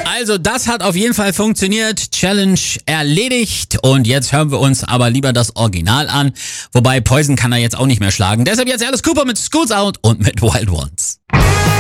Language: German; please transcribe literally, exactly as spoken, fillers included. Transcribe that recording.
Also das hat auf jeden Fall funktioniert. Challenge erledigt. Und jetzt hören wir uns aber lieber das Original an. Wobei Poison kann er jetzt auch nicht mehr schlagen. Deshalb jetzt Alice Cooper mit Schools Out und mit Wild Ones.